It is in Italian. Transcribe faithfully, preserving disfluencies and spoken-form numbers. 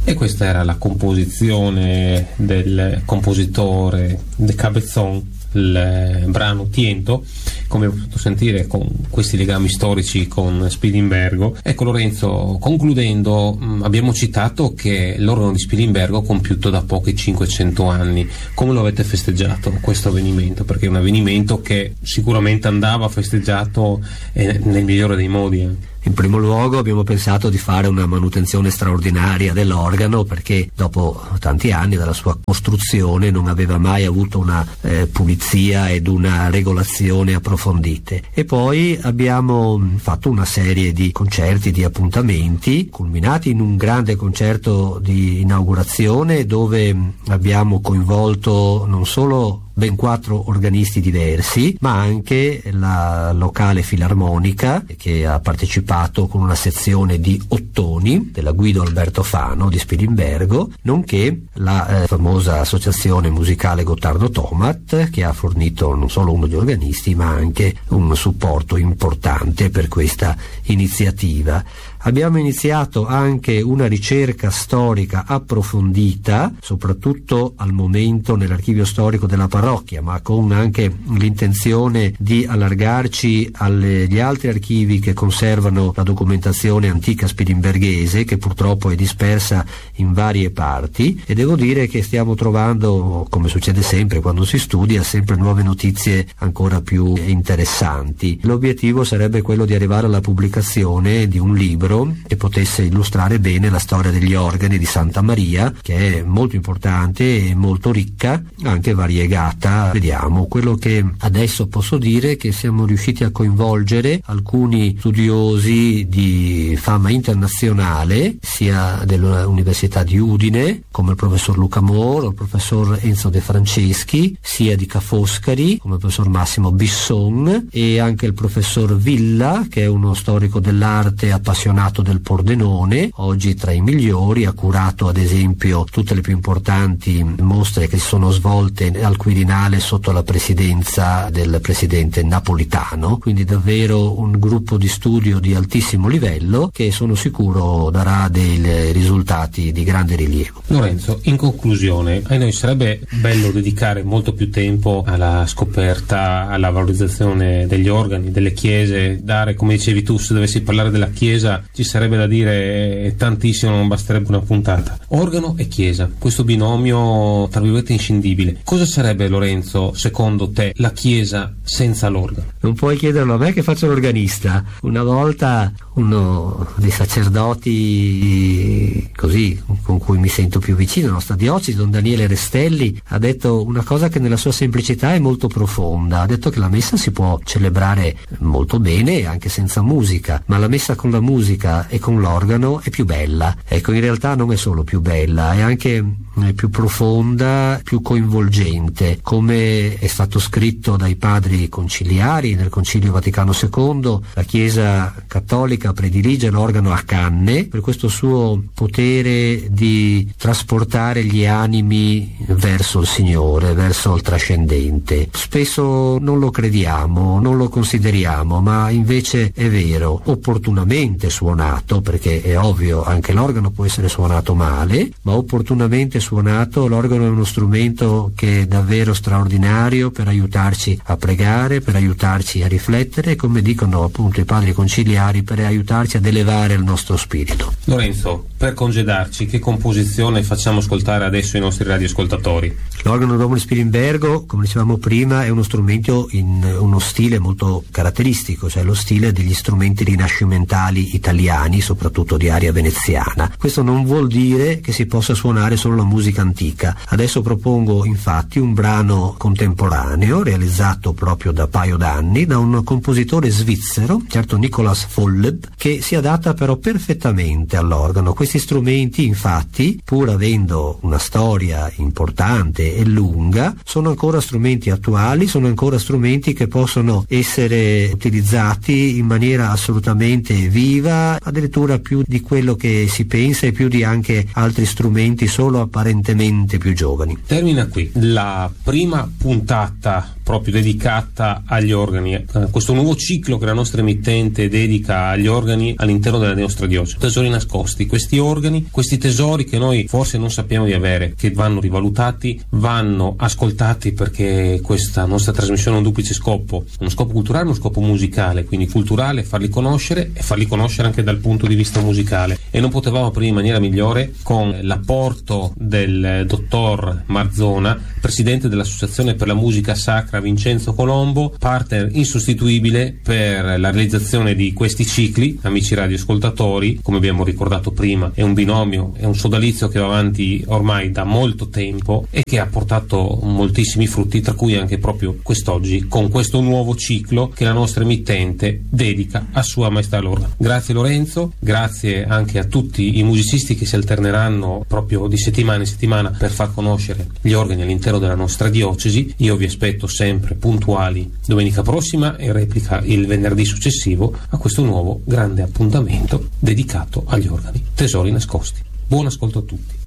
E questa era la composizione del compositore De Cabezon, il brano Tiento, come ho potuto sentire, con questi legami storici con Spilimbergo. Ecco Lorenzo, concludendo, abbiamo citato che l'organo di Spilimbergo ha compiuto da pochi cinquecento anni. Come lo avete festeggiato questo avvenimento? Perché è un avvenimento che sicuramente andava festeggiato eh, nel migliore dei modi. Eh. In primo luogo abbiamo pensato di fare una manutenzione straordinaria dell'organo, perché dopo tanti anni dalla sua costruzione non aveva mai avuto una eh, pulizia ed una regolazione approfondite. E poi abbiamo fatto una serie di concerti, di appuntamenti, culminati in un grande concerto di inaugurazione dove abbiamo coinvolto non solo ben quattro organisti diversi, ma anche la locale filarmonica, che ha partecipato con una sezione di ottoni della Guido Alberto Fano di Spilimbergo, nonché la eh, famosa associazione musicale Gottardo Tomat, che ha fornito non solo uno degli organisti ma anche un supporto importante per questa iniziativa. Abbiamo iniziato anche una ricerca storica approfondita, soprattutto al momento nell'archivio storico della parrocchia, ma con anche l'intenzione di allargarci agli altri archivi che conservano la documentazione antica spilimberghese, che purtroppo è dispersa in varie parti, e devo dire che stiamo trovando, come succede sempre quando si studia, sempre nuove notizie ancora più interessanti. L'obiettivo sarebbe quello di arrivare alla pubblicazione di un libro che potesse illustrare bene la storia degli organi di Santa Maria, che è molto importante e molto ricca, anche variegata. Vediamo, quello che adesso posso dire è che siamo riusciti a coinvolgere alcuni studiosi di fama internazionale, sia dell'Università di Udine, come il professor Luca Moro, il professor Enzo De Franceschi, sia di Ca' Foscari, come il professor Massimo Bisson, e anche il professor Villa, che è uno storico dell'arte appassionato del Pordenone, oggi tra i migliori, ha curato ad esempio tutte le più importanti mostre che si sono svolte al Quirinale sotto la presidenza del presidente Napolitano, quindi davvero un gruppo di studio di altissimo livello che sono sicuro darà dei risultati di grande rilievo. Lorenzo, in conclusione, a noi sarebbe bello dedicare molto più tempo alla scoperta, alla valorizzazione degli organi, delle chiese, dare, come dicevi tu, se dovessi parlare della chiesa ci sarebbe da dire tantissimo, non basterebbe una puntata. Organo e chiesa, questo binomio tra virgolette inscindibile. Cosa sarebbe, Lorenzo, secondo te, la chiesa senza l'organo? Non puoi chiederlo a me che faccio l'organista. Una volta uno dei sacerdoti così con cui mi sento più vicino, la nostra diocesi, Don Daniele Restelli, ha detto una cosa che nella sua semplicità è molto profonda. Ha detto che la messa si può celebrare molto bene anche senza musica, ma la messa con la musica e con l'organo è più bella. Ecco, in realtà non è solo più bella, è anche è più profonda, più coinvolgente, come è stato scritto dai padri conciliari nel Concilio Vaticano secondo. La Chiesa cattolica predilige l'organo a canne per questo suo potere di trasportare gli animi verso il Signore, verso il trascendente. Spesso non lo crediamo, non lo consideriamo, ma invece è vero, opportunamente suonato, perché è ovvio anche l'organo può essere suonato male, ma opportunamente suonato l'organo è uno strumento che è davvero straordinario per aiutarci a pregare, per aiutarci a riflettere e, come dicono appunto i padri conciliari, per aiutarci ad elevare il nostro spirito. Lorenzo, per congedarci, che composizione facciamo ascoltare adesso ai nostri radioascoltatori? L'organo Domini Spilimbergo, come dicevamo prima, è uno strumento in uno stile molto caratteristico, cioè lo stile degli strumenti rinascimentali italiani, soprattutto di area veneziana. Questo non vuol dire che si possa suonare solo la musica antica. Adesso propongo infatti un brano contemporaneo realizzato proprio da paio d'anni da un compositore svizzero, certo Nicolas Volleb, che si adatta però perfettamente all'organo. Questi strumenti infatti, pur avendo una storia importante e lunga, sono ancora strumenti attuali, sono ancora strumenti che possono essere utilizzati in maniera assolutamente viva, addirittura più di quello che si pensa e più di anche altri strumenti solo apparentemente più giovani. Termina qui la prima puntata proprio dedicata agli organi, eh, questo nuovo ciclo che la nostra emittente dedica agli organi all'interno della nostra diocesi. Tesori nascosti, questi organi, questi tesori che noi forse non sappiamo di avere, che vanno rivalutati, vanno ascoltati, perché questa nostra trasmissione ha un duplice scopo, uno scopo culturale e uno scopo musicale, quindi culturale farli conoscere e farli conoscere anche dal punto di vista musicale, e non potevamo aprire in maniera migliore con l'apporto del dottor Marzona, presidente dell'Associazione per la Musica Sacra Vincenzo Colombo, partner insostituibile per la realizzazione di questi cicli. Amici radioascoltatori, come abbiamo ricordato prima, è un binomio, è un sodalizio che va avanti ormai da molto tempo e che ha portato moltissimi frutti, tra cui anche proprio quest'oggi con questo nuovo ciclo che la nostra emittente dedica a Sua Maestà l'Organo. Grazie Lorenzo, grazie anche a tutti i musicisti che si alterneranno proprio di settimana in settimana per far conoscere gli organi all'interno della nostra diocesi. Io vi aspetto sempre puntuali domenica prossima e replica il venerdì successivo a questo nuovo grande appuntamento dedicato agli organi. Tesori nascosti. Buon ascolto a tutti.